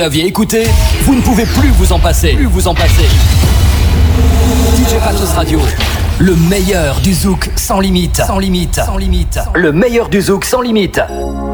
Aviez écouté, vous ne pouvez plus vous en passer. DJ Patos Radio, le meilleur du zouk sans limite. Le meilleur du zouk sans limite.